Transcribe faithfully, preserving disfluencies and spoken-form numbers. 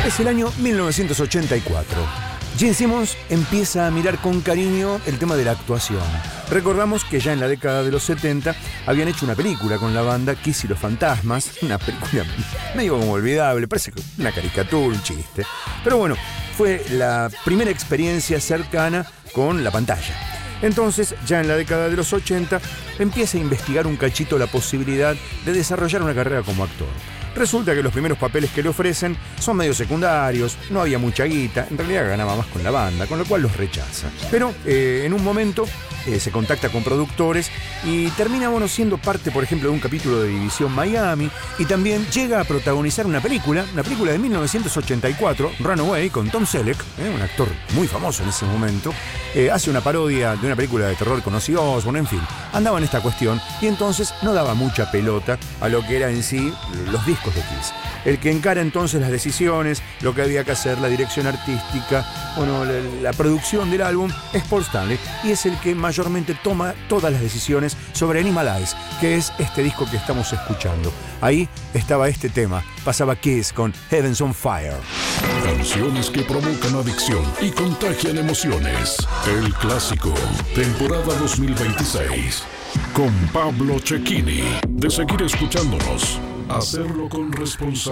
Es el año mil novecientos ochenta y cuatro. Gene Simmons empieza a mirar con cariño el tema de la actuación. Recordamos que ya en la década de los setenta habían hecho una película con la banda, Kiss y los Fantasmas, una película medio como olvidable, parece una caricatura, un chiste. Pero bueno, fue la primera experiencia cercana con la pantalla. Entonces, ya en la década de los ochenta, empieza a investigar un cachito la posibilidad de desarrollar una carrera como actor. Resulta que los primeros papeles que le ofrecen son medio secundarios, no había mucha guita, en realidad ganaba más con la banda, con lo cual los rechaza. Pero eh, en un momento eh, se contacta con productores y termina bueno, siendo parte, por ejemplo, de un capítulo de División Miami, y también llega a protagonizar una película, una película de mil novecientos ochenta y cuatro, Runaway, con Tom Selleck, eh, un actor muy famoso en ese momento. Eh, hace una parodia de una película de terror con Ozzy Osbourne, en fin, andaba en esta cuestión y entonces no daba mucha pelota a lo que era en sí los discos de Kiss. El que encara entonces las decisiones, lo que había que hacer, la dirección artística, bueno, la, la producción del álbum es Paul Stanley, y es el que mayormente toma todas las decisiones sobre Animal Eyes, que es este disco que estamos escuchando. Ahí estaba este tema, pasaba Kiss con Heaven's on Fire. Canciones que provocan adicción y contagian emociones. El clásico, temporada dos mil veintiséis. Con Pablo Cecchini. De seguir escuchándonos, hacerlo con responsabilidad.